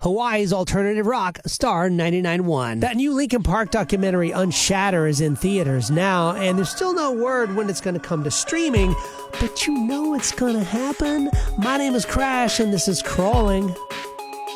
Hawaii's alternative rock, Star 99.1. That new Linkin Park documentary, Unshatter, is in theaters now, and there's still no word when it's going to come to streaming, but you know it's going to happen. My name is Crash, and this is Crawling.